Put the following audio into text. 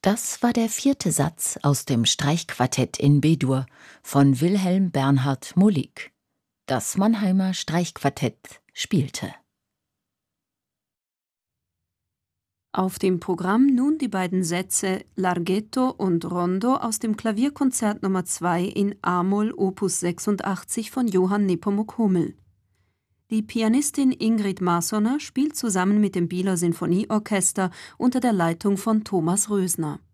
Das war der 4. Satz aus dem Streichquartett in B-Dur von Wilhelm Bernhard Molig. Das Mannheimer Streichquartett spielte. Auf dem Programm nun die beiden Sätze Larghetto und Rondo aus dem Klavierkonzert Nr. 2 in a-Moll Opus 86 von Johann Nepomuk Hummel. Die Pianistin Ingrid Masoner spielt zusammen mit dem Bieler Sinfonieorchester unter der Leitung von Thomas Rösner.